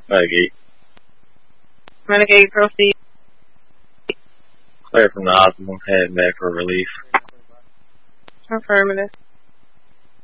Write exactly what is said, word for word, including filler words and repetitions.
Renegade. Renegade, proceed. Clear from the hospital, heading back for relief. Affirmative.